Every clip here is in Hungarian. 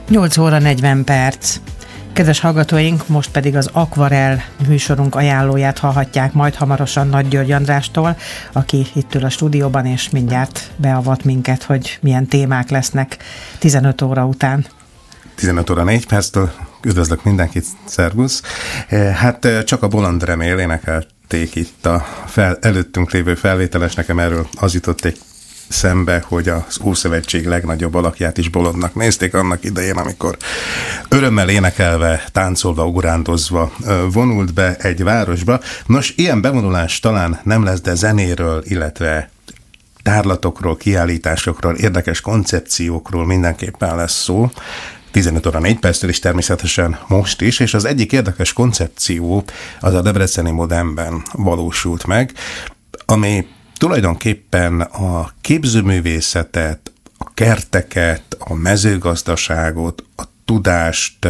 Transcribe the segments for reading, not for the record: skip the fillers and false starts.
8 óra 40 perc. Kedves hallgatóink, most pedig az Akvarel műsorunk ajánlóját hallhatják majd hamarosan Nagy György Andrástól, aki itt ül a stúdióban, és mindjárt beavat minket, hogy milyen témák lesznek 15 óra után. 15 óra 4 perctől. Üdvözlök mindenkit, szervusz! Hát csak a Bolond Remél énekelték itt a előttünk lévő felvételes, nekem erről az jutott egy szembe, hogy az Ószövetség legnagyobb alakját is bolondnak nézték annak idején, amikor örömmel énekelve, táncolva, urándozva vonult be egy városba. Nos, ilyen bevonulás talán nem lesz, de zenéről, illetve tárlatokról, kiállításokról, érdekes koncepciókról mindenképpen lesz szó. 15 óra 4 perctől is természetesen most is, és az egyik érdekes koncepció az a debreceni Modernben valósult meg, ami tulajdonképpen a képzőművészetet, a kerteket, a mezőgazdaságot, a tudást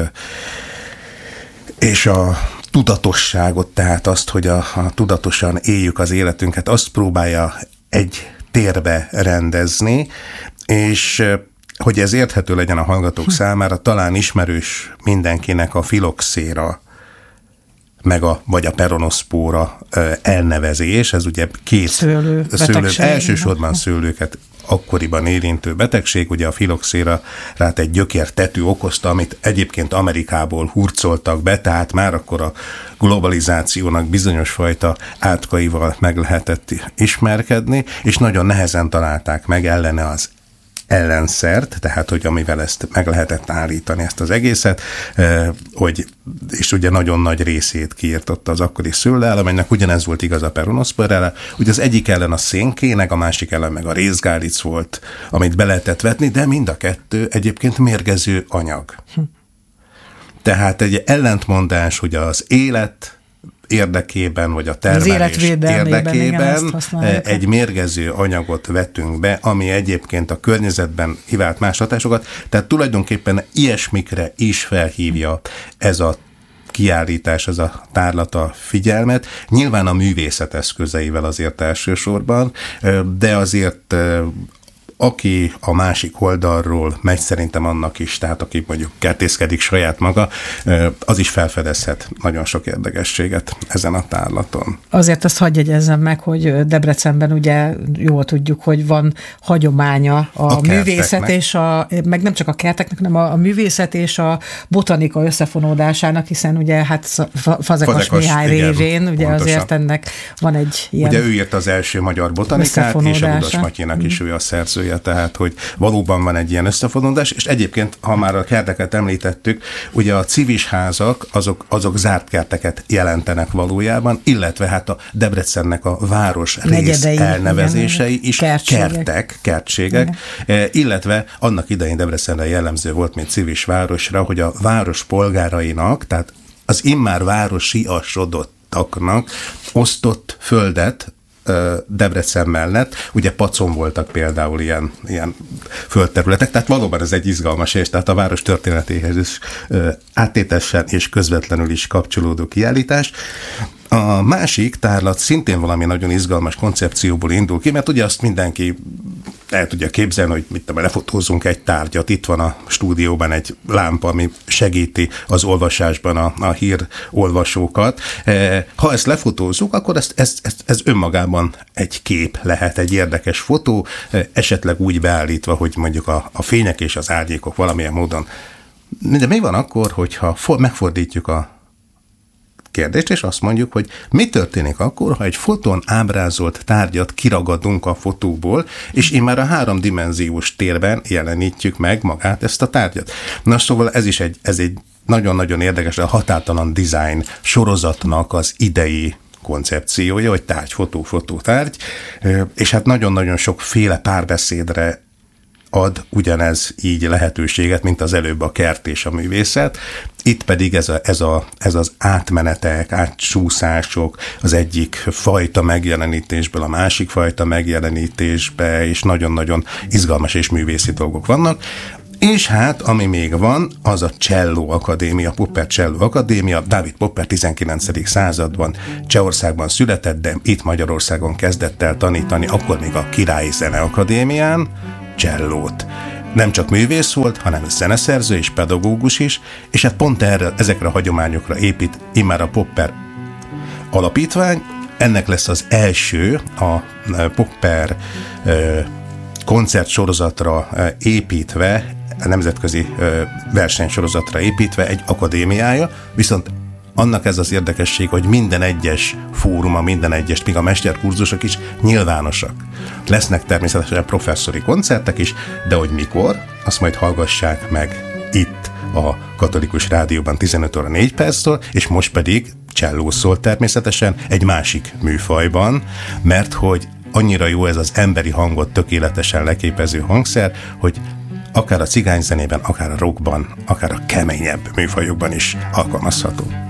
és a tudatosságot, tehát azt, hogy a tudatosan éljük az életünket, azt próbálja egy térbe rendezni, és hogy ez érthető legyen a hallgatók számára, talán ismerős mindenkinek a filoxéra, vagy a peronoszpóra elnevezés, ez ugye szőlő, elsősorban szőlőket akkoriban érintő betegség, ugye a filoxérát egy gyökértetű okozta, amit egyébként Amerikából hurcoltak be, tehát már akkor a globalizációnak bizonyos fajta átkaival meg lehetett ismerkedni, és nagyon nehezen találták meg ellene az ellenszert, tehát, hogy amivel ezt meg lehetett állítani ezt az egészet, és ugye nagyon nagy részét kiirtotta az akkori szőlőállománynak, ugyanez volt igaz a peronoszporrára, ugye az egyik ellen a szénkének, a másik ellen meg a rézgálic volt, amit be lehetett vetni, de mind a kettő egyébként mérgező anyag. Tehát egy ellentmondás, hogy az élet érdekében, vagy a termelés érdekében egy mérgező anyagot vetünk be, ami egyébként a környezetben kivált más hatásokat, tehát tulajdonképpen ilyesmikre is felhívja ez a kiállítás, ez a tárlat a figyelmet. Nyilván a művészet eszközeivel azért elsősorban, de azért aki a másik oldalról megy, szerintem annak is, tehát aki mondjuk kertészkedik saját maga, az is felfedezhet nagyon sok érdekességet ezen a tárlaton. Azért azt hadd jegyezzem meg, hogy Debrecenben ugye jól tudjuk, hogy van hagyománya a művészet és meg nem csak a kerteknek, hanem a művészet és a botanika összefonódásának, hiszen ugye hát Fazekas Mihály révén, ugye pontosan. Azért ennek van egy ilyen ugye ő írt az első magyar botanikát, és a Ludas Matyinak is ő a szerző. Tehát, hogy valóban van egy ilyen összefonódás, és egyébként, ha már a kerteket említettük, ugye a civis házak, azok zárt kerteket jelentenek valójában, illetve hát a Debrecennek a város rész elnevezései is kertségek, illetve annak idején Debrecenre jellemző volt, mint civis városra, hogy a város polgárainak, tehát az immár városiasodottaknak osztott földet Debrecen mellett, ugye Pacon voltak például ilyen földterületek, tehát valóban ez egy izgalmas és tehát a város történetéhez is áttétesen és közvetlenül is kapcsolódó kiállítás. A másik tárlat szintén valami nagyon izgalmas koncepcióból indul ki, mert ugye azt mindenki el tudja képzelni, hogy lefotózunk egy tárgyat, itt van a stúdióban egy lámpa, ami segíti az olvasásban a hírolvasókat. Ha ezt lefotózzuk, akkor ez önmagában egy kép lehet, egy érdekes fotó, esetleg úgy beállítva, hogy mondjuk a fények és az árnyékok valamilyen módon. De mi van akkor, hogyha megfordítjuk a kérdést, és azt mondjuk, hogy mi történik akkor, ha egy fotón ábrázolt tárgyat kiragadunk a fotóból, és immár a háromdimenziós térben jelenítjük meg magát ezt a tárgyat. Na szóval ez egy nagyon-nagyon érdekes, a határtalan design sorozatnak az idei koncepciója, hogy tárgy, fotó, tárgy, és hát nagyon-nagyon sokféle párbeszédre ad ugyanez így lehetőséget, mint az előbb a kert és a művészet. Itt pedig ez az átmenetek, átsúszások az egyik fajta megjelenítésből a másik fajta megjelenítésbe, és nagyon-nagyon izgalmas és művészi dolgok vannak. És hát, ami még van, az a Cello Akadémia, Popper Cello Akadémia. Dávid Popper 19. században Csehországban született, de itt Magyarországon kezdett el tanítani, akkor még a Királyi Zeneakadémián, csellót. nem csak művész volt, hanem zeneszerző és pedagógus is, és hát pont ezekre a hagyományokra épít immár a Popper alapítvány. Ennek lesz az első a Popper koncertsorozatra építve, a nemzetközi versenysorozatra építve egy akadémiája, viszont annak ez az érdekesség, hogy minden egyes fóruma, minden egyes, még a mesterkurzusok is nyilvánosak. Lesznek természetesen professzori koncertek is, de hogy mikor, azt majd hallgassák meg itt a Katolikus Rádióban 15 óra 4 perctől, és most pedig cselló szól természetesen egy másik műfajban, mert hogy annyira jó ez az emberi hangot tökéletesen leképező hangszer, hogy akár a cigányzenében, akár a rockban, akár a keményebb műfajokban is alkalmazható.